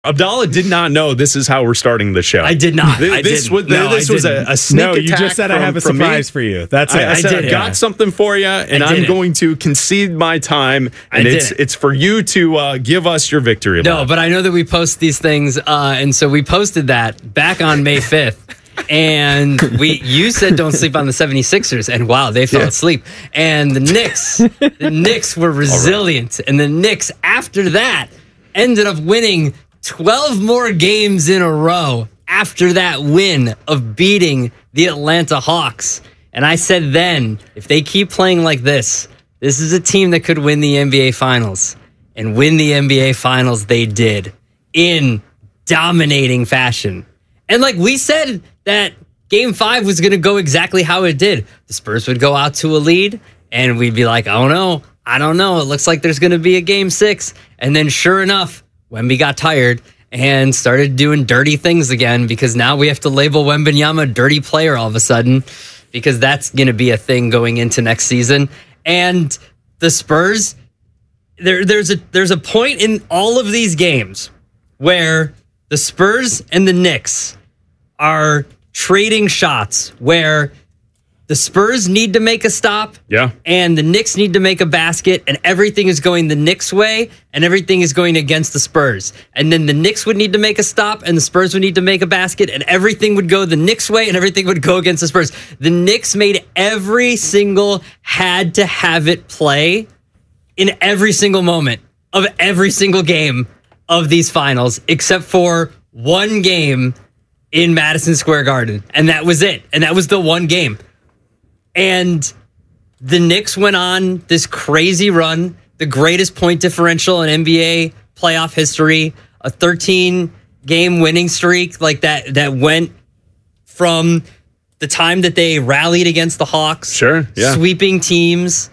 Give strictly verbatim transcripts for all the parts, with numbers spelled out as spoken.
Abdallah did not know this is how we're starting the show. I did not. This, I this didn't. was, no, this was a, a sneak No, attack. you just said from, I have a surprise for you. That's I, it. I, I said did I it. got something for you, and I I'm didn't. going to concede my time, and I it's didn't. it's for you to uh, give us your victory. No, lap. but I know that we post these things, uh, and so we posted that back on May fifth. And we, you said don't sleep on the seventy-sixers, and wow, they fell Yeah. asleep. And the Knicks, the Knicks were resilient, and the Knicks after that ended up winning twelve more games in a row after that win of beating the Atlanta Hawks. And I said then, if they keep playing like this, this is a team that could win the N B A Finals. And win the N B A Finals they did in dominating fashion. And like we said that game five was going to go exactly how it did. The Spurs would go out to a lead and we'd be like, oh no, I don't know. It looks like there's going to be a game six. And then sure enough, Wemby got tired and started doing dirty things again, because now we have to label Wembanyama a dirty player all of a sudden, because that's going to be a thing going into next season. And the Spurs, there, there's a there's a point in all of these games where the Spurs and the Knicks are trading shots, where the Spurs need to make a stop, Yeah. and the Knicks need to make a basket, and everything is going the Knicks' way, and everything is going against the Spurs. And then the Knicks would need to make a stop, and the Spurs would need to make a basket, and everything would go the Knicks' way, and everything would go against the Spurs. The Knicks made every single had to have it play in every single moment of every single game of these finals, except for one game in Madison Square Garden. And that was it. And that was the one game. And the Knicks went on this crazy run, the greatest point differential in N B A playoff history, a thirteen-game winning streak like that that went from the time that they rallied against the Hawks, Sure, yeah. sweeping teams,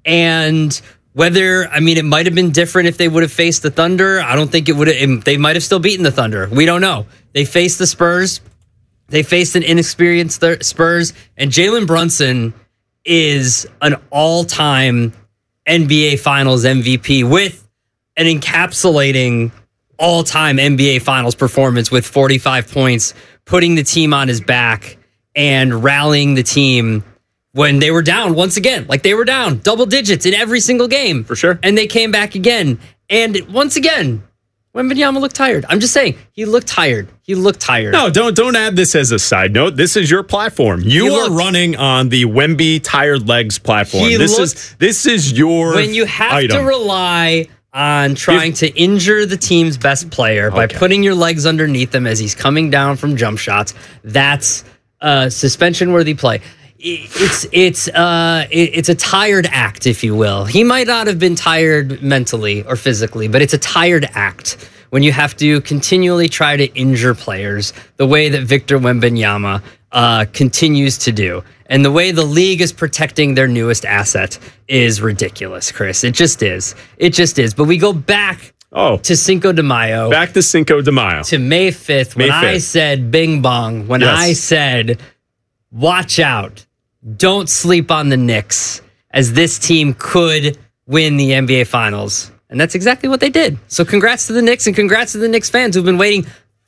and whether, I mean, it might have been different if they would have faced the Thunder. I don't think it would have, they might have still beaten the Thunder. We don't know. They faced the Spurs. They faced an inexperienced th- Spurs, and Jalen Brunson is an all-time N B A Finals M V P with an encapsulating all-time N B A Finals performance with forty-five points, putting the team on his back and rallying the team when they were down once again. Like, they were down double digits in every single game. For sure. And they came back again. And once again, Wembanyama looked tired. I'm just saying, he looked tired. He looked tired. No, don't don't add this as a side note. This is your platform. You He are looked- running on the Wemby tired legs platform. He This looked- is this is your When you have item. to rely on trying to injure the team's best player by Okay. putting your legs underneath him as he's coming down from jump shots, that's uh, suspension-worthy play. I- It's it's uh it- it's a tired act, if you will. He might not have been tired mentally or physically, but it's a tired act when you have to continually try to injure players the way that Victor Wembanyama uh, continues to do. And the way the league is protecting their newest asset is ridiculous, Chris. It just is. It just is. But we go back Oh, to Cinco de Mayo, back to Cinco de Mayo. to May fifth, when May I fifth. said bing bong, when Yes. I said, watch out, don't sleep on the Knicks, as this team could win the N B A Finals. And that's exactly what they did. So congrats to the Knicks, and congrats to the Knicks fans who've been waiting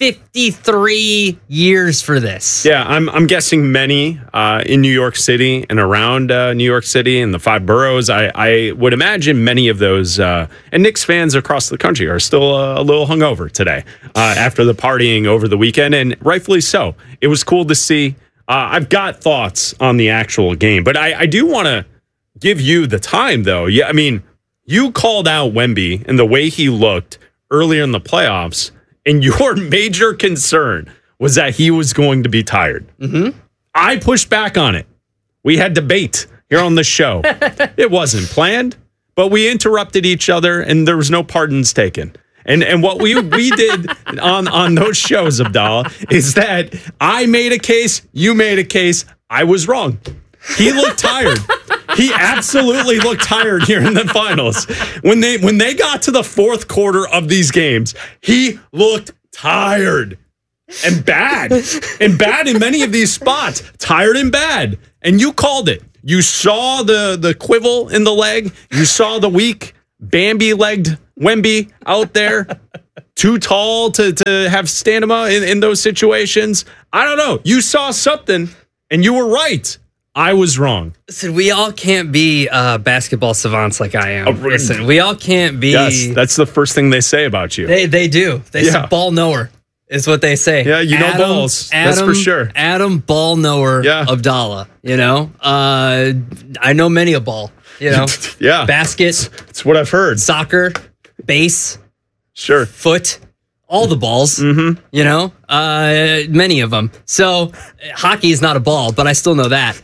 fifty-three years for this. Yeah, I'm I'm guessing many uh, in New York City and around uh, New York City and the five boroughs. I, I would imagine many of those uh, and Knicks fans across the country are still uh, a little hungover today uh, after the partying over the weekend, and rightfully so. It was cool to see. Uh, I've got thoughts on the actual game, but I, I do want to give you the time, though. Yeah, I mean, you called out Wemby and the way he looked earlier in the playoffs, and your major concern was that he was going to be tired. Mm-hmm. I pushed back on it. We had debate here on the show. It wasn't planned, but we interrupted each other, and there was no pardons taken. And and what we we did on, on those shows, Abdallah, is that I made a case, you made a case, I was wrong. He looked tired. He absolutely looked tired here in the finals. When they when they got to the fourth quarter of these games, he looked tired and bad. And bad in many of these spots. Tired and bad. And you called it. You saw the, the quivel in the leg. You saw the weak, Bambi-legged Wemby out there. too tall to, to have stamina in, in those situations? I don't know. You saw something and you were right. I was wrong. Listen, we all can't be uh, basketball savants like I am. Oh, Listen, we all can't be. Yes, that's the first thing they say about you. They they do. They Yeah. say ball knower is what they say. Yeah, you know balls. That's for sure. Adam ball knower Yeah. Abdallah. You know, uh, I know many a ball. You know, Yeah. basket, It's what I've heard. soccer, base, Sure. foot, all the balls. Mm-hmm. You know, uh, many of them. So hockey is not a ball, but I still know that.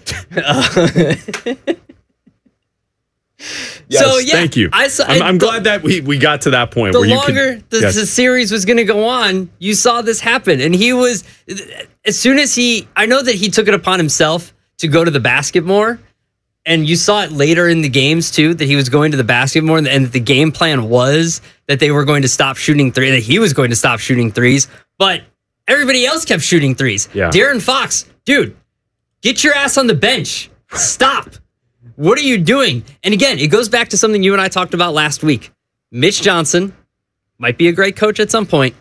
Yes, so yeah, thank you. I saw, I'm, I'm the, glad that we, we got to that point the where you longer could, the, yes. the series was going to go on, you saw this happen, and he was as soon as he. I know that he took it upon himself to go to the basket more, and you saw it later in the games too that he was going to the basket more, and, and the game plan was that they were going to stop shooting three, that he was going to stop shooting threes, but everybody else kept shooting threes. Yeah. De'Aaron Fox, dude, get your ass on the bench. Stop. What are you doing? And again, it goes back to something you and I talked about last week. Mitch Johnson might be a great coach at some point.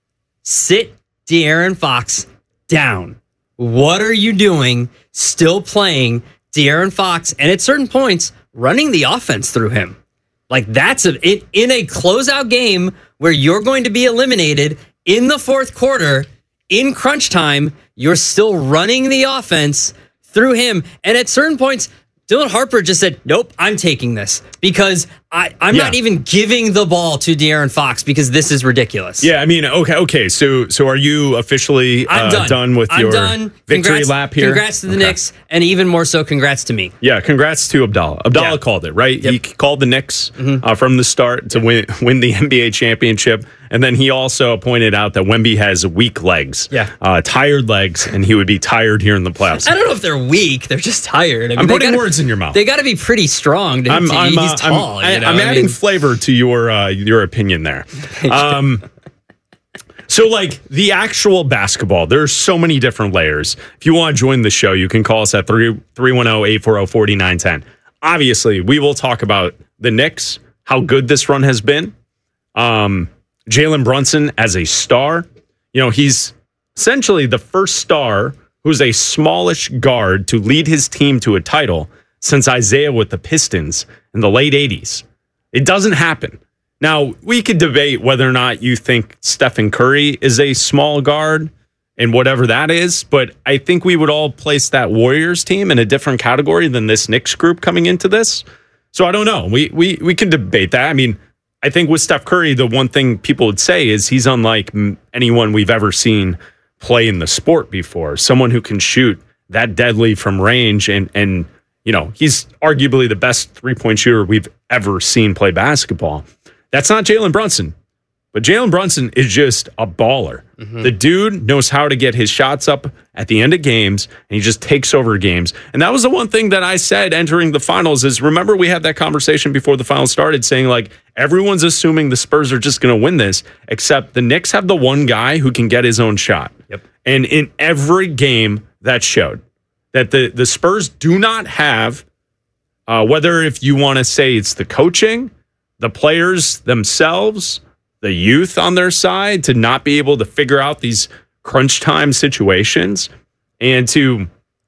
Sit De'Aaron Fox down. What are you doing still playing De'Aaron Fox and at certain points running the offense through him? Like that's a, in, in a closeout game where you're going to be eliminated in the fourth quarter, in crunch time, you're still running the offense through him. And at certain points, Dylan Harper just said, nope, I'm taking this because I, I'm Yeah. not even giving the ball to De'Aaron Fox because this is ridiculous. Yeah, I mean, okay, okay. So, so are you officially I'm uh, done. done with I'm your done. victory Congrats, lap here? Congrats to the Okay. Knicks, and even more so, congrats to me. Yeah, congrats to Abdallah. Abdallah Yeah. called it, right? Yep. He called the Knicks uh, from the start to win win the N B A championship. And then he also pointed out that Wemby has weak legs, Yeah. uh, tired legs, and he would be tired here in the playoffs. I don't know if they're weak; they're just tired. I mean, I'm they putting gotta- words in your mouth. They got to be pretty strong. To, I'm, to- I'm, he's uh, tall. I'm, you know? I'm I adding mean, flavor to your uh, your opinion there. Um, so, like the actual basketball, there's so many different layers. If you want to join the show, you can call us at three one zero, eight four zero, four nine one zero. Obviously, we will talk about the Knicks, how good this run has been. Um, Jalen Brunson as a star. You know, he's essentially the first star who's a smallish guard to lead his team to a title since Isaiah with the Pistons in the late eighties. It doesn't happen. Now, we could debate whether or not you think Stephen Curry is a small guard and whatever that is, but I think we would all place that Warriors team in a different category than this Knicks group coming into this. So I don't know. We we we can debate that. I mean, I think with Steph Curry, the one thing people would say is he's unlike anyone we've ever seen play in the sport before. Someone who can shoot that deadly from range, and and you know, he's arguably the best three-point shooter we've ever seen play basketball. That's not Jalen Brunson, but Jalen Brunson is just a baller. Mm-hmm. The dude knows how to get his shots up at the end of games, and he just takes over games. And that was the one thing that I said entering the finals is, remember we had that conversation before the finals started saying, like, everyone's assuming the Spurs are just going to win this, except the Knicks have the one guy who can get his own shot. Yep. And in every game that showed that the, the Spurs do not have, uh, whether if you want to say it's the coaching, the players themselves, the youth on their side, to not be able to figure out these crunch time situations and to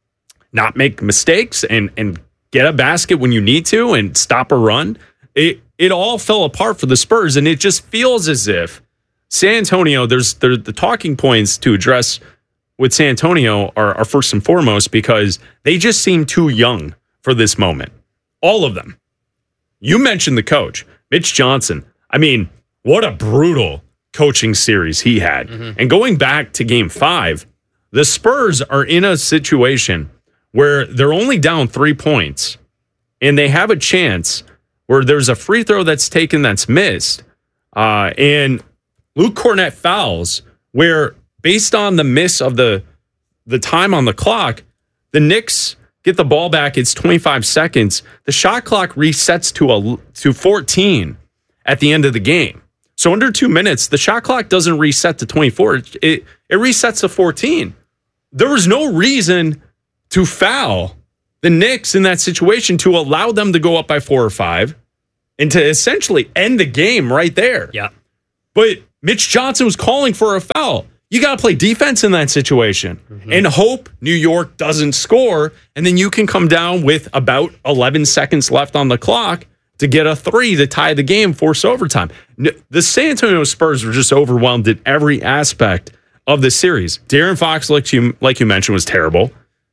not make mistakes and, and get a basket when you need to and stop a run. It it all fell apart for the Spurs, and it just feels as if San Antonio, there's there, the talking points to address with San Antonio are, are first and foremost because they just seem too young for this moment. All of them. You mentioned the coach, Mitch Johnson. I mean, what a brutal coaching series he had. Mm-hmm. And going back to game five, the Spurs are in a situation where they're only down three points and they have a chance where there's a free throw that's taken that's missed. Uh, and Luke Cornett fouls where, based on the miss of the, the time on the clock, the Knicks get the ball back. It's twenty-five seconds. The shot clock resets to a to fourteen at the end of the game. So under two minutes, the shot clock doesn't reset to twenty-four. It, it, it resets to fourteen. There was no reason to foul the Knicks in that situation to allow them to go up by four or five and to essentially end the game right there. Yeah. But Mitch Johnson was calling for a foul. You got to play defense in that situation mm-hmm. and hope New York doesn't score. And then you can come down with about eleven seconds left on the clock to get a three to tie the game, force overtime. The San Antonio Spurs were just overwhelmed in every aspect of the series. De'Aaron Fox, like you, like you mentioned, was terrible.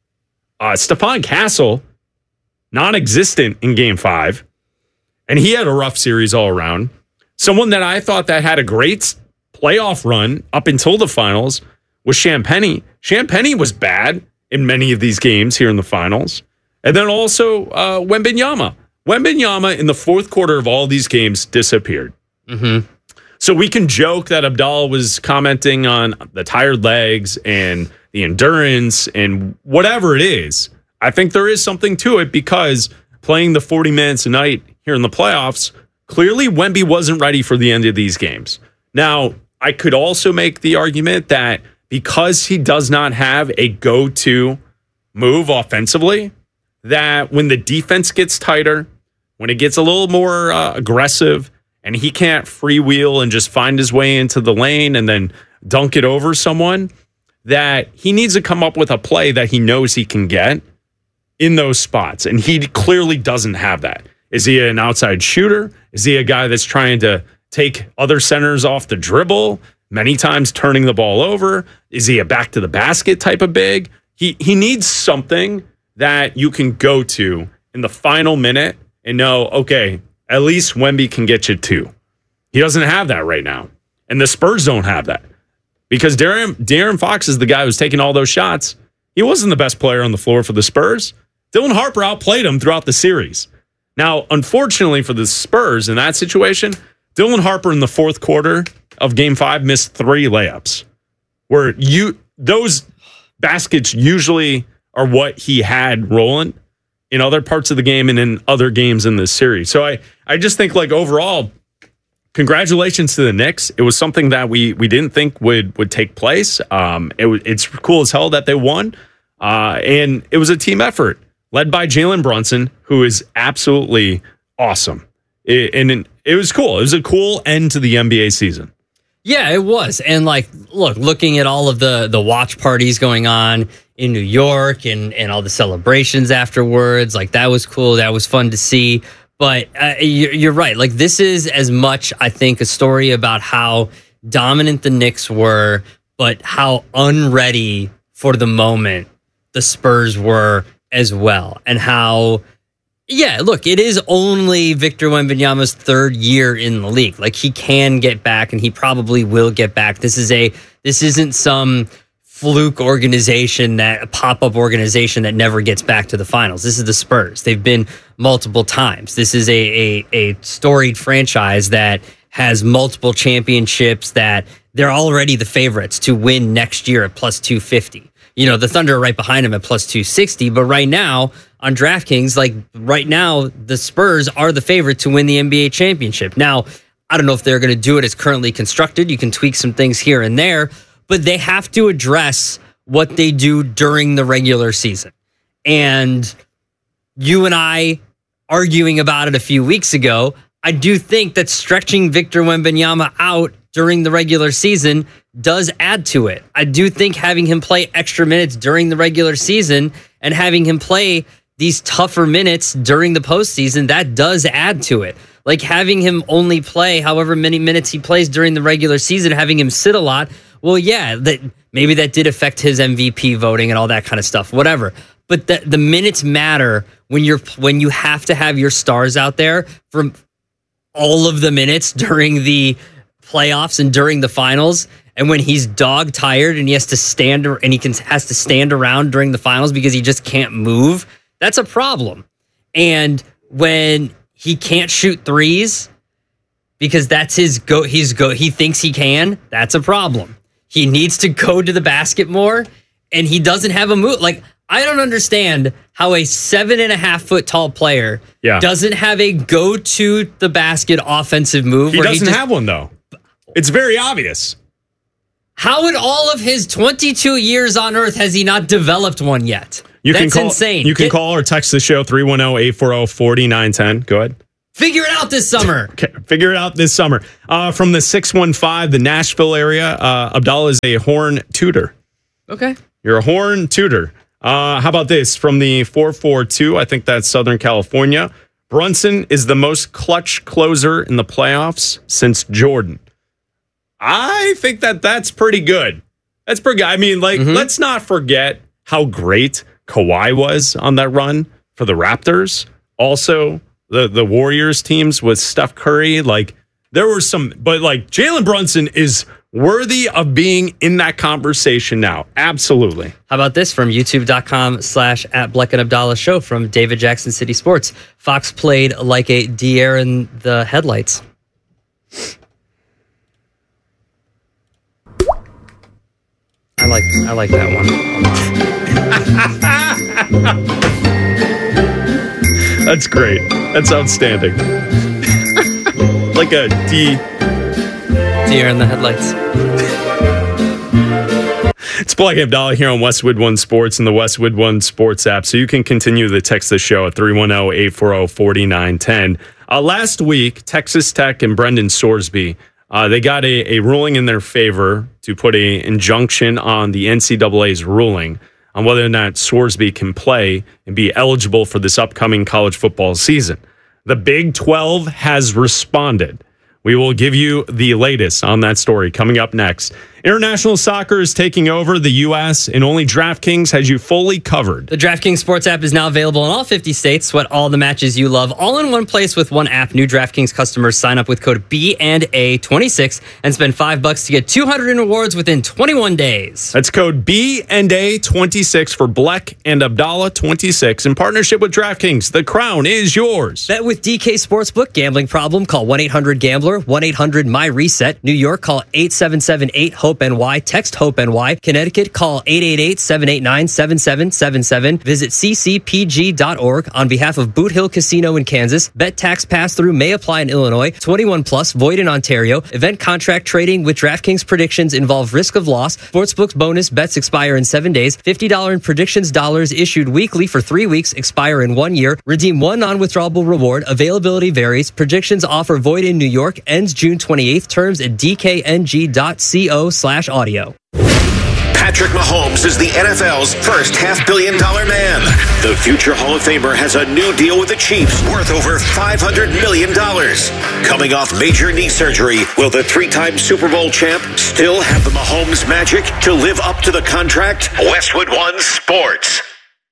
Uh, Stephon Castle, non-existent in game five. And he had a rough series all around. Someone that I thought that had a great playoff run up until the finals was Champagnie. Champagnie was bad in many of these games here in the finals. And then also uh, Wembanyama. Wembanyama in the fourth quarter of all these games disappeared. Mm-hmm. So we can joke that Abdallah was commenting on the tired legs and the endurance and whatever it is. I think there is something to it because playing the forty minutes a night here in the playoffs, clearly Wemby wasn't ready for the end of these games. Now, I could also make the argument that because he does not have a go-to move offensively, that when the defense gets tighter, when it gets a little more uh, aggressive, and he can't freewheel and just find his way into the lane and then dunk it over someone, that he needs to come up with a play that he knows he can get in those spots. And he clearly doesn't have that. Is he an outside shooter? Is he a guy that's trying to take other centers off the dribble, many times turning the ball over? Is he a back to the basket type of big? He he needs something that you can go to in the final minute and know, okay, at least Wemby can get you two. He doesn't have that right now. And the Spurs don't have that. Because De'Aaron, De'Aaron Fox is the guy who's taking all those shots. He wasn't the best player on the floor for the Spurs. Dylan Harper outplayed him throughout the series. Now, unfortunately for the Spurs in that situation, Dylan Harper in the fourth quarter of game five missed three layups. Where you those baskets usually are what he had rolling in other parts of the game and in other games in this series. So I, I just think, like, overall, congratulations to the Knicks. It was something that we we didn't think would would take place. Um, it was it's cool as hell that they won, uh, and it was a team effort led by Jalen Brunson, who is absolutely awesome. It, and it was cool. It was a cool end to the N B A season. Yeah, it was. And, like, look, looking at all of the the watch parties going on in New York and, and all the celebrations afterwards, like, that was cool. That was fun to see. But uh, you're right. Like, this is as much, I think, a story about how dominant the Knicks were, but how unready for the moment the Spurs were as well. And how, yeah, look, it is only Victor Wembanyama's third year in the league. Like, he can get back, and he probably will get back. This is a, this isn't some fluke organization, that a pop-up organization that never gets back to the finals. This is the Spurs. They've been multiple times. This is a a, a storied franchise that has multiple championships, that they're already the favorites to win next year at plus two fifty. You know, the Thunder are right behind them at plus two sixty, but right now on DraftKings, like right now, the Spurs are the favorite to win the N B A championship. Now, I don't know if they're going to do it as currently constructed. You can tweak some things here and there, but they have to address what they do during the regular season. And you and I arguing about it a few weeks ago, I do think that stretching Victor Wembanyama out during the regular season does add to it. I do think having him play extra minutes during the regular season and having him play these tougher minutes during the postseason, that does add to it. Like, having him only play however many minutes he plays during the regular season, having him sit a lot, well, yeah, that maybe that did affect his M V P voting and all that kind of stuff, whatever. But the, the minutes matter when you're when you have to have your stars out there from all of the minutes during the playoffs and during the finals. And when he's dog tired and he has to stand and he can has to stand around during the finals because he just can't move, that's a problem. And when he can't shoot threes because that's his go, he's go, he thinks he can, that's a problem. He needs to go to the basket more, and he doesn't have a move. Like, I don't understand how a seven and a half foot tall player yeah. doesn't have a go to the basket offensive move. He where doesn't he just, have one, though. It's very obvious. How in all of his twenty-two years on Earth has he not developed one yet? You That's can call, insane. You can Get, call or text the show three one zero, eight four zero, four nine one zero. Go ahead. Figure it out this summer. Okay, figure it out this summer. Uh, from the six one five, the Nashville area, uh, Abdallah is a horn tutor. Okay. You're a horn tutor. Uh, how about this? From the four four two, I think that's Southern California. Brunson is the most clutch closer in the playoffs since Jordan. I think that that's pretty good. That's pretty good. I mean, like, mm-hmm. let's not forget how great Kawhi was on that run for the Raptors. Also, the, the Warriors teams with Steph Curry. Like, there were some, but like, Jalen Brunson is worthy of being in that conversation now. Absolutely. How about this from youtube.com slash at Bleck and Abdallah show from David Jackson City Sports. Fox played like a deer in the headlights. I like I like that one. That's great. That's outstanding. Like a D. Deer in the headlights. It's Bleck and Abdallah here on Westwood One Sports and the Westwood One Sports app. So you can continue to text the show at three one zero, eight four zero, four nine one zero. Uh, last week, Texas Tech and Brendan Sorsby, uh, they got a, a ruling in their favor to put an injunction on the N C double A's ruling on whether or not Sorsby can play and be eligible for this upcoming college football season. The Big twelve has responded. We will give you the latest on that story coming up next. International soccer is taking over the U S, and only DraftKings has you fully covered. The DraftKings Sports app is now available in all fifty states. Sweat all the matches you love, all in one place with one app. New DraftKings customers sign up with code B and A twenty-six and spend five bucks to get two hundred in rewards within twenty-one days. That's code B and A twenty-six for Bleck and Abdallah twenty-six in partnership with DraftKings. The crown is yours. Bet with D K Sportsbook. Gambling problem? Call one eight hundred gambler, one eight hundred my reset. New York, call eight seven seven eight hope N Y. Text HOPE N Y. Connecticut, call eight eight eight, seven eight nine, seven seven seven seven. Visit c c p g dot org on behalf of Boot Hill Casino in Kansas. Bet tax pass-through may apply in Illinois. twenty-one plus, void in Ontario. Event contract trading with DraftKings predictions involve risk of loss. Sportsbook's bonus bets expire in seven days. fifty dollars in predictions dollars issued weekly for three weeks, expire in one year. Redeem one non-withdrawable reward. Availability varies. Predictions offer void in New York. Ends June twenty-eighth. Terms at d k n g dot co slash audio. Patrick Mahomes is the N F L's first half-billion dollar man. The future Hall of Famer has a new deal with the Chiefs worth over five hundred million dollars. Coming off major knee surgery, will the three-time Super Bowl champ still have the Mahomes magic to live up to the contract? Westwood One Sports.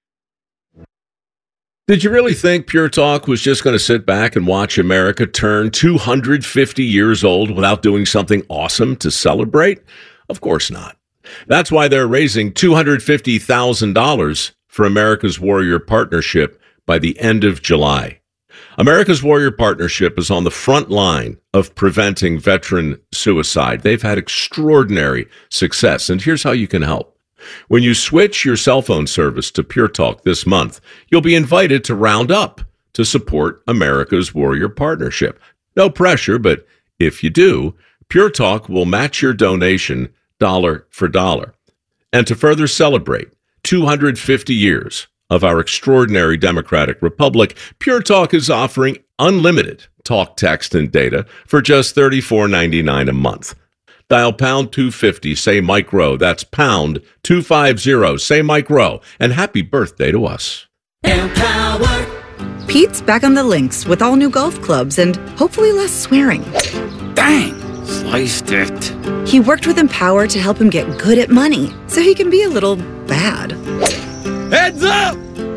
Did you really think Pure Talk was just going to sit back and watch America turn two hundred fifty years old without doing something awesome to celebrate? Of course not. That's why they're raising two hundred fifty thousand dollars for America's Warrior Partnership by the end of July. America's Warrior Partnership is on the front line of preventing veteran suicide. They've had extraordinary success, and here's how you can help. When you switch your cell phone service to Pure Talk this month, you'll be invited to round up to support America's Warrior Partnership. No pressure, but if you do, Pure Talk will match your donation dollar for dollar. And to further celebrate two hundred fifty years of our extraordinary democratic republic, Pure Talk is offering unlimited talk, text, and data for just thirty-four ninety-nine a month. Dial pound two fifty, say Mike Rowe. That's pound two fifty, say Mike Rowe. And happy birthday to us. Empower. Pete's back on the links with all new golf clubs and hopefully less swearing. Dang, sliced it. He worked with Empower to help him get good at money so he can be a little bad. Heads up!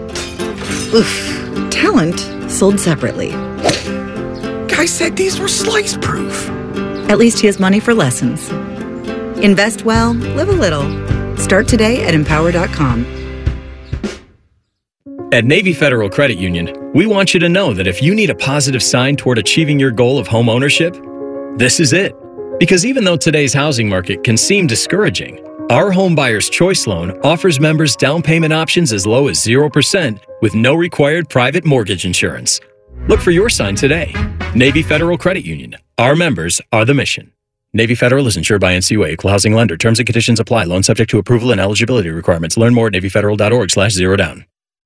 Oof. Talent sold separately. Guy said these were slice proof. At least he has money for lessons. Invest well, live a little. Start today at empower dot com. At Navy Federal Credit Union, we want you to know that if you need a positive sign toward achieving your goal of home ownership, this is it. Because even though today's housing market can seem discouraging, our Home Buyer's Choice Loan offers members down payment options as low as zero percent with no required private mortgage insurance. Look for your sign today. Navy Federal Credit Union. Our members are the mission. Navy Federal is insured by N C U A, equal housing lender. Terms and conditions apply. Loan subject to approval and eligibility requirements. Learn more at navy federal dot org slash zero down.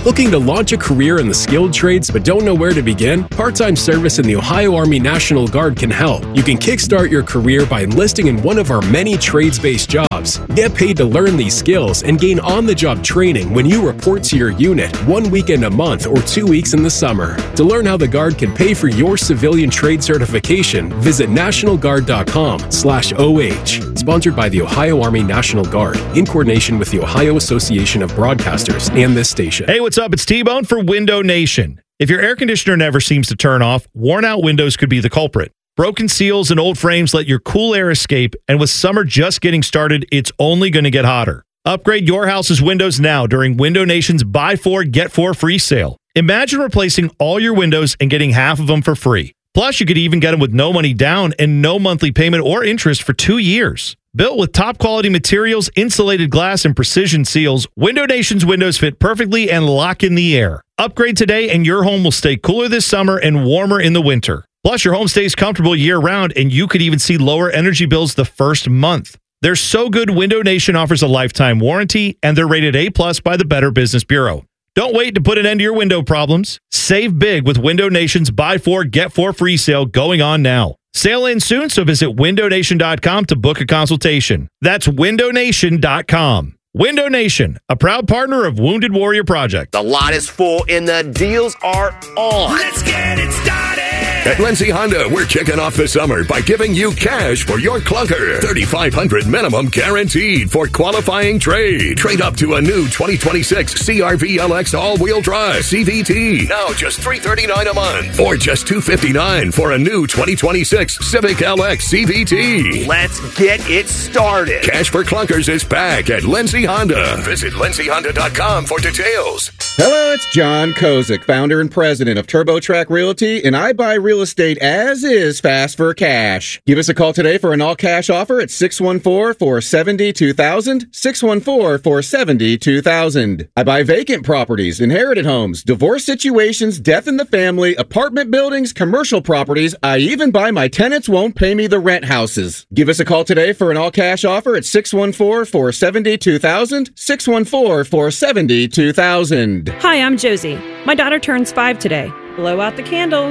Looking to launch a career in the skilled trades but don't know where to begin? Part-time service in the Ohio Army National Guard can help. You can kickstart your career by enlisting in one of our many trades-based jobs. Get paid to learn these skills and gain on-the-job training when you report to your unit one weekend a month or two weeks in the summer. To learn how the Guard can pay for your civilian trade certification, visit national guard dot com slash O H. Sponsored by the Ohio Army National Guard in coordination with the Ohio Association of Broadcasters and this station. Hey, what's up? It's T-Bone for Window Nation. If your air conditioner never seems to turn off, worn-out windows could be the culprit. Broken seals and old frames let your cool air escape, and with summer just getting started, it's only going to get hotter. Upgrade your house's windows now during Window Nation's Buy Four, Get Four free sale. Imagine replacing all your windows and getting half of them for free. Plus, you could even get them with no money down and no monthly payment or interest for two years. Built with top-quality materials, insulated glass, and precision seals, Window Nation's windows fit perfectly and lock in the air. Upgrade today, and your home will stay cooler this summer and warmer in the winter. Plus, your home stays comfortable year-round, and you could even see lower energy bills the first month. They're so good, Window Nation offers a lifetime warranty, and they're rated A plus by the Better Business Bureau. Don't wait to put an end to your window problems. Save big with Window Nation's Buy Four, Get Four free sale going on now. Sale ends soon, so visit window nation dot com to book a consultation. That's window nation dot com. Window Nation, a proud partner of Wounded Warrior Project. The lot is full and the deals are on. Let's get it started. At Lindsay Honda, we're kicking off the summer by giving you cash for your clunker. thirty-five hundred dollars minimum guaranteed for qualifying trade. Trade up to a new twenty twenty-six C R V L X all-wheel drive C V T. Now just three hundred thirty-nine dollars a month. Or just two hundred fifty-nine dollars for a new twenty twenty-six Civic L X C V T. Let's get it started. Cash for clunkers is back at Lindsay Honda. Visit lindsay honda dot com for details. Hello, it's John Kozik, founder and president of TurboTrack Realty, and I buy real estate as is fast for cash. Give us a call today for an all-cash offer at six one four, four seven zero, two thousand, six one four, four seven zero, two thousand. I buy vacant properties, inherited homes, divorce situations, death in the family, apartment buildings, commercial properties. I even buy my tenants won't pay me the rent houses. Give us a call today for an all-cash offer at six one four, four seven zero, two thousand, six one four, four seven zero, two thousand. Hi, I'm Josie. My daughter turns five today. Blow out the candles.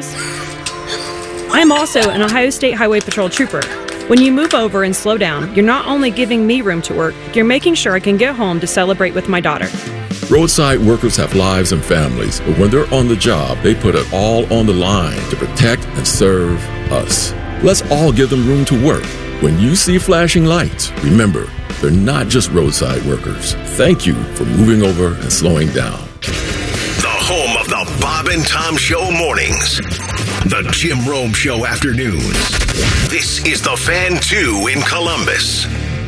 I'm also an Ohio State Highway Patrol trooper. When you move over and slow down, you're not only giving me room to work, you're making sure I can get home to celebrate with my daughter. Roadside workers have lives and families, but when they're on the job, they put it all on the line to protect and serve us. Let's all give them room to work. When you see flashing lights, remember, they're not just roadside workers. Thank you for moving over and slowing down. The home of the Bob and Tom Show mornings. The Jim Rome Show afternoons. This is the Fan two in Columbus.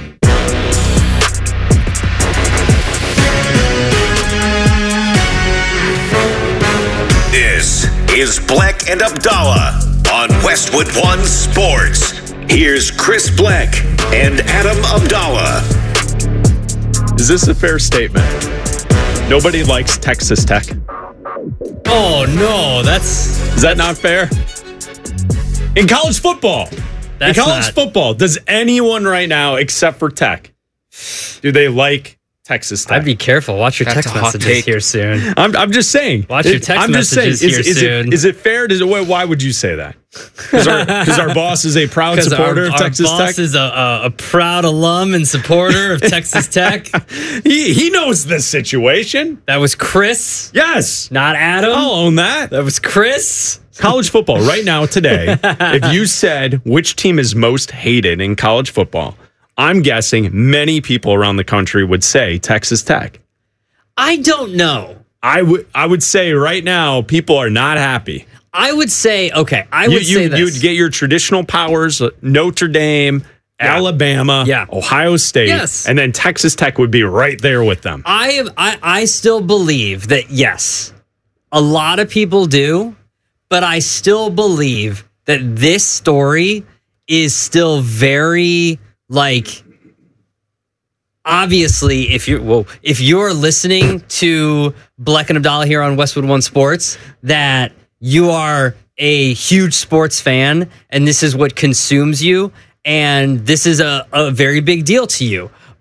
This is Bleck and Abdallah on Westwood One Sports. Here's Chris Bleck and Adam Abdallah. Is this a fair statement? Nobody likes Texas Tech. Oh, no, that's... Is that not fair? In college football. That's in college not... football, does anyone right now, except for Tech, do they like Texas Tech? I'd be careful. Watch your That's text a hot messages take. here soon. I'm, I'm just saying. Watch your text I'm just messages saying, here is, is soon. It, is it fair? Does it, why would you say that? Because our, our boss is a proud supporter our, of our Texas boss Tech? is a, a, a proud alum and supporter of Texas Tech. he, he knows this situation. That was Chris. Yes. Not Adam. I'll own that. That was Chris. College football right now today, if you said which team is most hated in college football, I'm guessing many people around the country would say Texas Tech. I don't know. I would I would say right now people are not happy. I would say, okay, I would you, you, say this. You'd get your traditional powers, Notre Dame, yeah. Alabama, yeah. Ohio State, yes. and then Texas Tech would be right there with them. I, am, I I still believe that, yes, a lot of people do, but I still believe that this story is still very, like, obviously, if you're well, if you're listening to Bleck and Abdallah here on Westwood One Sports, that you are a huge sports fan and this is what consumes you, and this is a, a very big deal to you.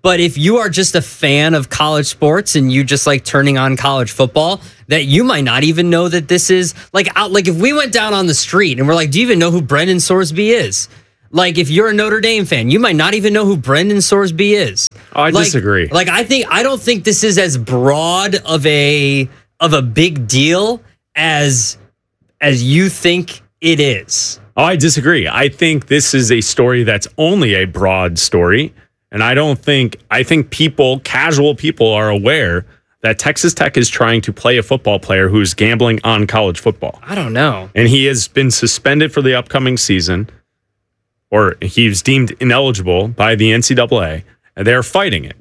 But if you are just a fan of college sports and you just like turning on college football, that you might not even know that this is like out. Like if we went down on the street and we're like, do you even know who Brendan Sorsby is? Like if you're a Notre Dame fan, you might not even know who Brendan Sorsby is. Oh, I like, disagree. Like I think I don't think this is as broad of a of a big deal as as you think it is. Oh, I disagree. I think this is a story that's only a broad story. And I don't think, I think people, casual people are aware that Texas Tech is trying to play a football player who's gambling on college football. I don't know. And he has been suspended for the upcoming season, or he's deemed ineligible by the N C double A, and they're fighting it.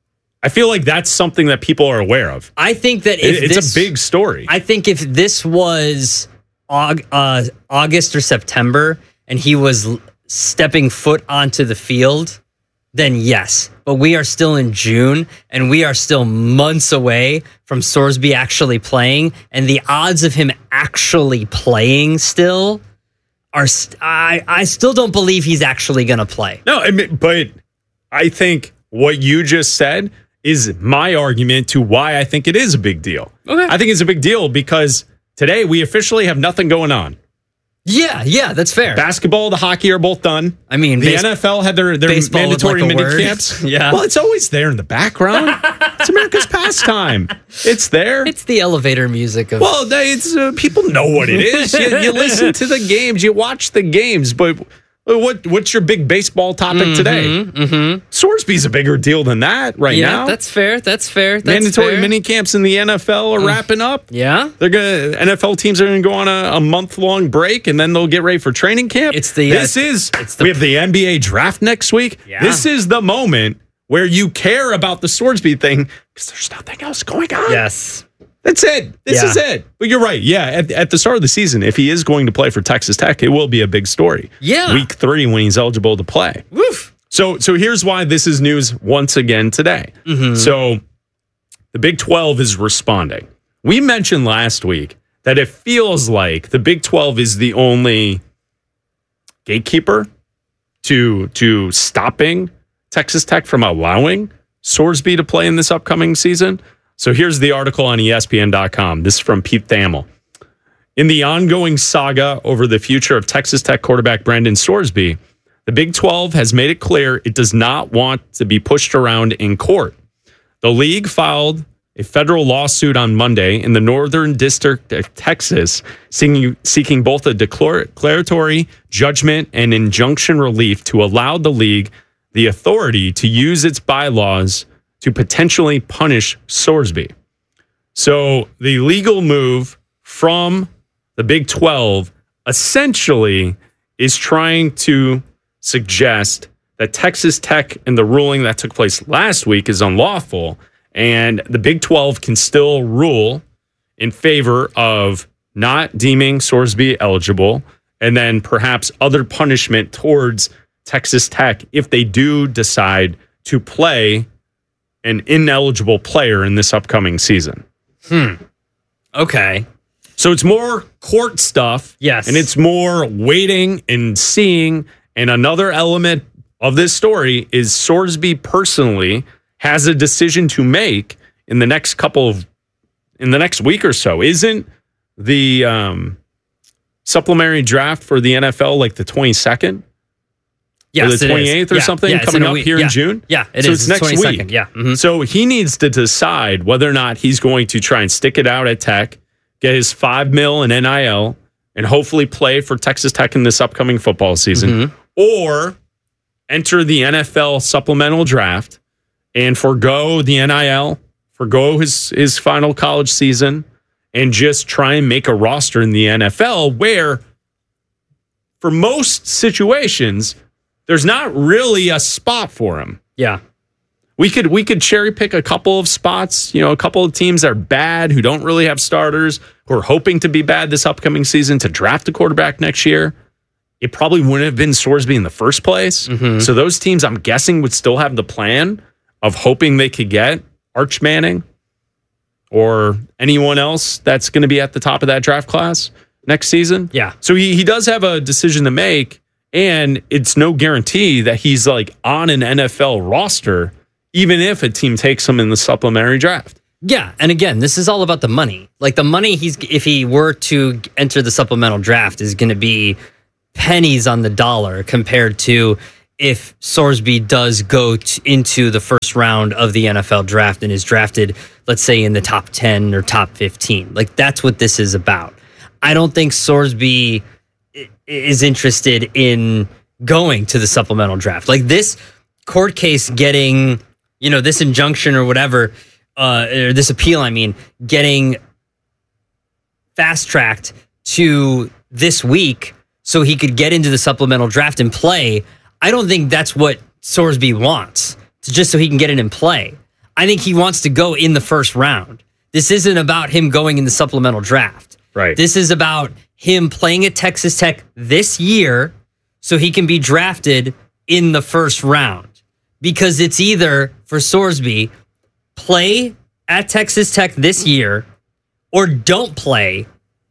I feel like that's something that people are aware of. I think that if it's this, a big story. I think if this was Aug, uh, August or September and he was l- stepping foot onto the field, then yes. But we are still in June and we are still months away from Sorsby actually playing. And the odds of him actually playing still are, st- I, I still don't believe he's actually going to play. No, I mean, but I think what you just said is my argument to why I think it is a big deal. Okay. I think it's a big deal because today we officially have nothing going on. Yeah, yeah, that's fair. Basketball, the hockey are both done. I mean, the base- N F L had their, their mandatory like mini word. camps. Yeah. Well, it's always there in the background. It's America's pastime. It's there. It's the elevator music of. Well, they- it's uh, people know what it is. You, you listen to the games, you watch the games, but what what's your big baseball topic mm-hmm, today? Mm-hmm. Sorsby's a bigger deal than that right yeah, now. That's fair. That's fair. That's Mandatory fair. mini camps in the N F L are Mm. wrapping up. Yeah, they're gonna. N F L teams are gonna go on a, a month long break, and then they'll get ready for training camp. It's the this uh, is. It's the, we have the N B A draft next week. Yeah. This is the moment where you care about the Sorsby thing because there's nothing else going on. Yes. That's it. This Yeah. is it. But you're right. Yeah. At, at the start of the season, if he is going to play for Texas Tech, it will be a big story. Yeah. Week three when he's eligible to play. Woof. So, so here's why this is news once again today. Mm-hmm. So the Big twelve is responding. We mentioned last week that it feels like the Big twelve is the only gatekeeper to, to stopping Texas Tech from allowing Sorsby to play in this upcoming season. So here's the article on E S P N dot com. This is from Pete Thamel. In the ongoing saga over the future of Texas Tech quarterback Brendan Sorsby, the Big twelve has made it clear it does not want to be pushed around in court. The league filed a federal lawsuit on Monday in the Northern District of Texas, seeking, seeking both a declaratory judgment and injunction relief to allow the league the authority to use its bylaws to potentially punish Sorsby. So the legal move from the Big twelve essentially is trying to suggest that Texas Tech and the ruling that took place last week is unlawful, and the Big twelve can still rule in favor of not deeming Sorsby eligible, and then perhaps other punishment towards Texas Tech if they do decide to play an ineligible player in this upcoming season. Hmm. Okay. So it's more court stuff. Yes. And it's more waiting and seeing. And another element of this story is Sorsby personally has a decision to make in the next couple of, in the next week or so. Isn't the um, supplementary draft for the N F L like the twenty-second? Yes, or the twenty-eighth or yeah, something yeah, coming in up week. here yeah. in June? Yeah, it so is. it's next twenty-second. week. Yeah. Mm-hmm. So he needs to decide whether or not he's going to try and stick it out at Tech, get his five mil in N I L, and hopefully play for Texas Tech in this upcoming football season, Mm-hmm. or enter the N F L supplemental draft and forego the N I L, forego his, his final college season, and just try and make a roster in the N F L where, for most situations, there's not really a spot for him. Yeah. We could we could cherry pick a couple of spots, you know, a couple of teams that are bad, who don't really have starters, who are hoping to be bad this upcoming season to draft a quarterback next year. It probably wouldn't have been Sorsby in the first place. Mm-hmm. So those teams, I'm guessing, would still have the plan of hoping they could get Arch Manning or anyone else that's going to be at the top of that draft class next season. Yeah. So he, he does have a decision to make, and it's no guarantee that he's like on an N F L roster even if a team takes him in the supplementary draft. Yeah, and again, this is all about the money. Like the money he's if he were to enter the supplemental draft is going to be pennies on the dollar compared to if Sorsby does go t- into the first round of the N F L draft and is drafted, let's say in the top ten or top fifteen. Like that's what this is about. I don't think Sorsby is interested in going to the supplemental draft. Like this court case getting, you know, this injunction or whatever, uh, or this appeal, I mean, getting fast-tracked to this week so he could get into the supplemental draft and play. I don't think that's what Sorsby wants, to just so he can get it in play. I think he wants to go in the first round. This isn't about him going in the supplemental draft. Right. This is about him playing at Texas Tech this year so he can be drafted in the first round. Because it's either, for Sorsby, play at Texas Tech this year or don't play,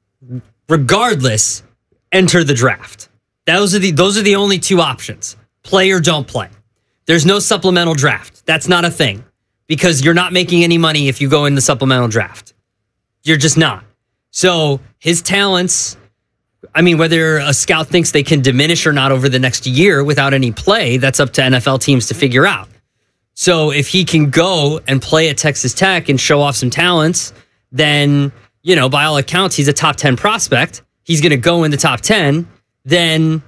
regardless, enter the draft. Those are the those are the only two options. Play or don't play. There's no supplemental draft. That's not a thing because you're not making any money if you go in the supplemental draft. You're just not. So his talents, I mean, whether a scout thinks they can diminish or not over the next year without any play, that's up to N F L teams to figure out. So if he can go and play at Texas Tech and show off some talents, then, you know, by all accounts, he's a top ten prospect. He's going to go in the top ten. Then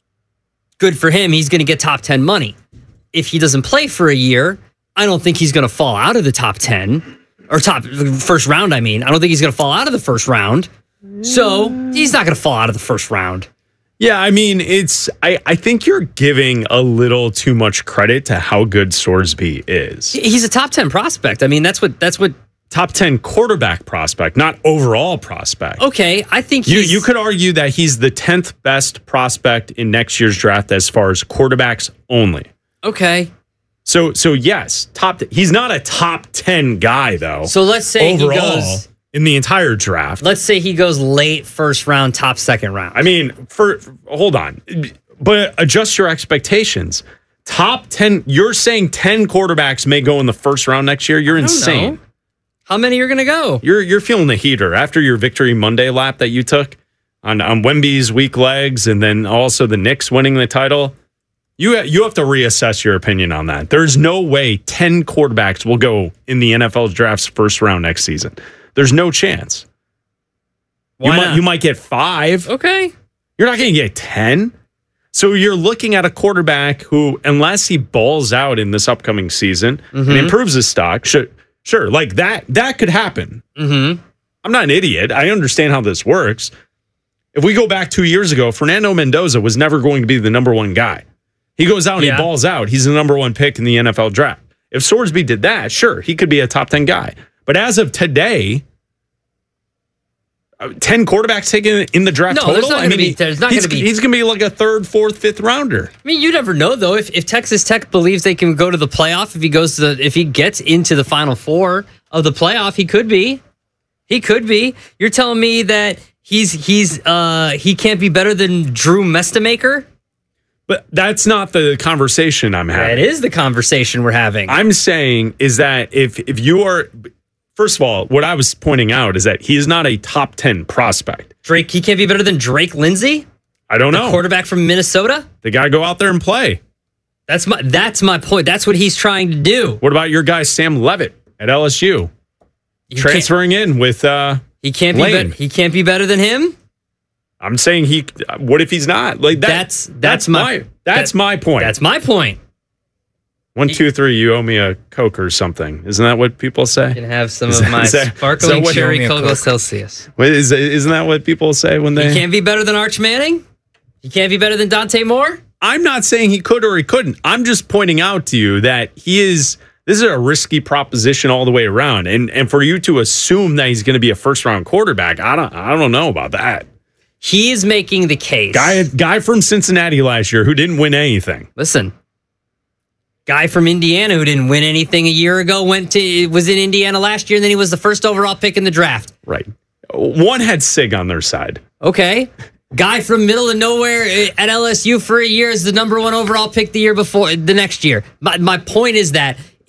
good for him. He's going to get top ten money. If he doesn't play for a year, I don't think he's going to fall out of the top ten or top first round. I mean, I don't think he's going to fall out of the first round. So he's not going to fall out of the first round. Yeah, I mean, it's. I, I think you're giving a little too much credit to how good Sorsby is. He's a top ten prospect. I mean, that's what that's what top ten quarterback prospect, not overall prospect. Okay, I think you he's, you could argue that he's the tenth best prospect in next year's draft as far as quarterbacks only. Okay. So so yes, top. He's not a top ten guy though. So let's say overall, he goes in the entire draft. Let's say he goes late first round, top second round. I mean, for, for hold on, but adjust your expectations. Top ten. You're saying ten quarterbacks may go in the first round next year. You're insane. Know. How many are going to go? You're you're feeling the heater after your Victory Monday lap that you took on on Wemby's weak legs, and then also the Knicks winning the title. You you have to reassess your opinion on that. There's no way ten quarterbacks will go in the N F L draft's first round next season. There's no chance. Why you not? might you might get five. Okay. You're not going to get ten. So you're looking at a quarterback who, unless he balls out in this upcoming season mm-hmm. and improves his stock, sure, sure, like that that could happen. Mm-hmm. I'm not an idiot. I understand how this works. If we go back two years ago, Fernando Mendoza was never going to be the number one guy. He goes out and yeah. he balls out. He's the number one pick in the N F L draft. If Sorsby did that, sure, he could be a top ten guy. But as of today, ten quarterbacks taken in the draft no, total. There's not I mean, be, there's not he's, gonna be, he's going to be like a third, fourth, fifth rounder. I mean, you never know though. If if Texas Tech believes they can go to the playoff, if he goes to the, if he gets into the Final Four of the playoff, he could be. He could be. You're telling me that he's he's uh, he can't be better than Drew Mestamaker? But that's not the conversation I'm having. That is the conversation we're having. I'm saying is that if if you are, first of all, what I was pointing out is that he is not a top ten prospect. Drake, he can't be better than Drake Lindsay? I don't the know. Quarterback from Minnesota? The guy go out there and play. That's my that's my point. That's what he's trying to do. What about your guy Sam Levitt at L S U? He Transferring in with uh He can't be Lane. be- he can't be better than him? I'm saying he. What if he's not? Like that, that's, that's that's my, my that's that, my point. That's my point. One, two, three. You owe me a Coke or something. Isn't that what people say? You can have some is of that, my is that, sparkling is that cherry Cocoa Celsius. Wait, is isn't that what people say when they? He can't be better than Arch Manning. He can't be better than Dante Moore. I'm not saying he could or he couldn't. I'm just pointing out to you that he is. This is a risky proposition all the way around, and and for you to assume that he's going to be a first round quarterback, I don't I don't know about that. He is making the case. Guy, guy from Cincinnati last year who didn't win anything. Listen, guy from Indiana who didn't win anything a year ago went to was in Indiana last year, and then he was the first overall pick in the draft. Right. One had Sig on their side. Okay. Guy from middle of nowhere at L S U for a year is the number one overall pick the year before, the next year. My, my point is that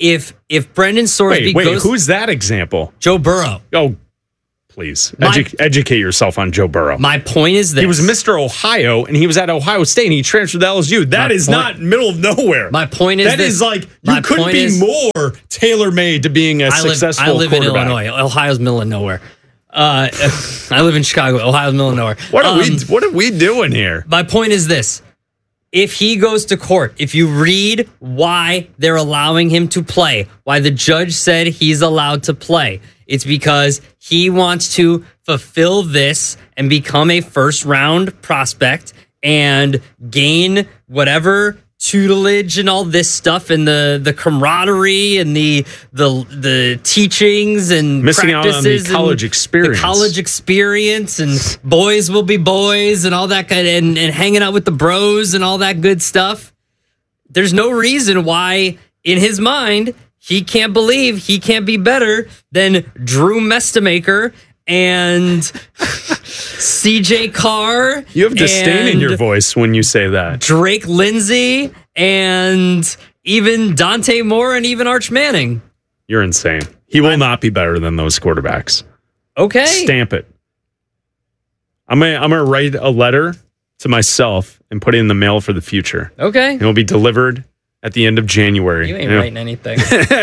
if if Brendan Sorsby Wait, wait, goes, who's that example? Joe Burrow. Oh, please My- Edu- educate yourself on Joe Burrow. My point is this: he was Mister Ohio, and he was at Ohio State, and he transferred to L S U. That My is point- not middle of nowhere. My point is that this. is like My you couldn't point be is- more tailor made to being a I live, successful I live in quarterback. Illinois. Ohio's middle of nowhere. Uh, I live in Chicago. Ohio's middle of nowhere. What are Um, we? What are we doing here? My point is this. If he goes to court, if you read why they're allowing him to play, why the judge said he's allowed to play, it's because he wants to fulfill this and become a first round prospect and gain whatever tutelage and all this stuff and the the camaraderie and the the the teachings and Missing out on the practices and college experience. the college experience and boys will be boys and all that kind of, and, and hanging out with the bros and all that good stuff. There's no reason why in his mind he can't believe he can't be better than Drew Mestamaker and C J Carr. You have disdain in and your voice when you say that. Drake Lindsay and even Dante Moore and even Arch Manning. You're insane. He will not be better than those quarterbacks. Okay. Stamp it. I'm gonna I'm gonna write a letter to myself and put it in the mail for the future. Okay. And it'll be delivered at the end of January. You ain't know? writing anything.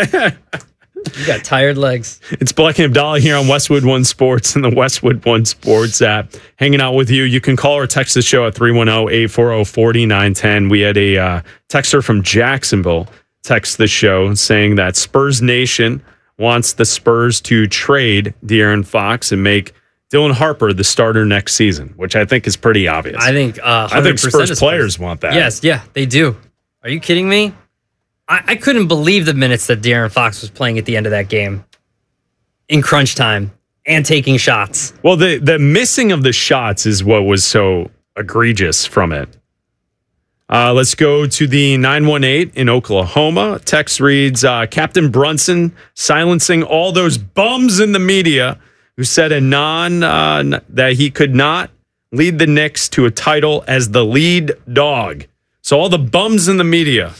You got tired legs. It's Black and Abdallah here on Westwood One Sports and the Westwood One Sports app. Hanging out with you. You can call or text the show at three one zero, eight four zero, four nine one zero. We had a uh, texter from Jacksonville text the show saying that Spurs Nation wants the Spurs to trade De'Aaron Fox and make Dylan Harper the starter next season, which I think is pretty obvious. I think uh, I think Spurs is players want that. Yes, yeah, they do. Are you kidding me? I, I couldn't believe the minutes that De'Aaron Fox was playing at the end of that game in crunch time and taking shots. Well, the the missing of the shots is what was so egregious from it. Uh, let's go to the nine one eight in Oklahoma. Text reads, uh, Captain Brunson silencing all those bums in the media who said a non uh, that he could not lead the Knicks to a title as the lead dog. So all the bums in the media.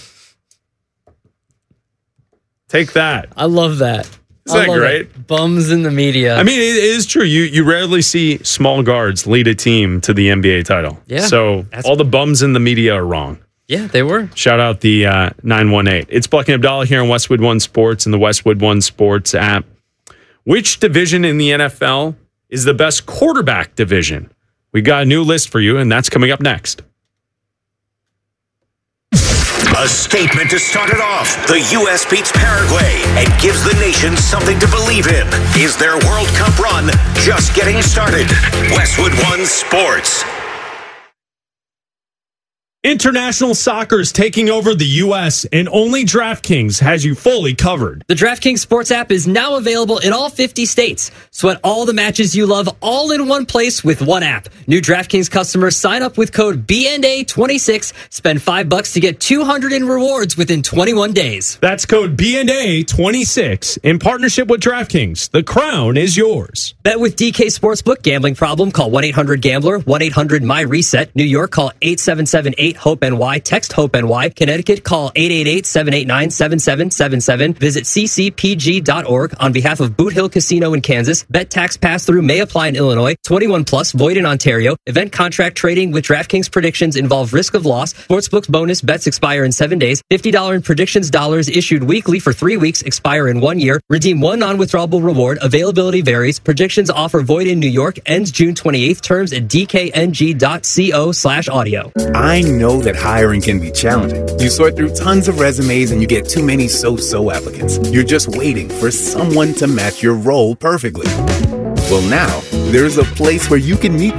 Take that. I love that. Isn't that great? It. Bums in the media. I mean, it is true. You you rarely see small guards lead a team to the N B A title. Yeah, So all the bums in the media are wrong. Yeah, they were. Shout out the uh, nine one eight. It's Black and Abdallah here on Westwood One Sports and the Westwood One Sports app. Which division in the N F L is the best quarterback division? We got a new list for you, and that's coming up next. A statement to start it off. The U S beats Paraguay and gives the nation something to believe in. Is their World Cup run just getting started? Westwood One Sports. International soccer is taking over the U S, and only DraftKings has you fully covered. The DraftKings Sports app is now available in all fifty states. Sweat all the matches you love all in one place with one app. New DraftKings customers sign up with code B N A twenty-six. Spend five bucks to get two hundred in rewards within twenty-one days. That's code B N A twenty-six in partnership with DraftKings. The crown is yours. Bet with D K Sportsbook. Gambling problem? Call one eight hundred gambler, one eight hundred my reset. New York, call eight seven seven eight hope N Y. Text HOPE-NY. Connecticut, call eight eight eight, seven eight nine, seven seven seven seven. Visit c c p g dot org on behalf of Boot Hill Casino in Kansas. Bet tax pass-through may apply in Illinois. twenty-one plus, void in Ontario. Event contract trading with DraftKings predictions involve risk of loss. Sportsbook's bonus bets expire in seven days. fifty dollars in predictions dollars issued weekly for three weeks, expire in one year. Redeem one non-withdrawable reward. Availability varies. Predictions offer void in New York. Ends June twenty-eighth. Terms at d k n g dot co slash audio. I know that hiring can be challenging. You sort through tons of resumes and you get too many so-so applicants. You're just waiting for someone to match your role perfectly. Well, now, there's a place where you can meet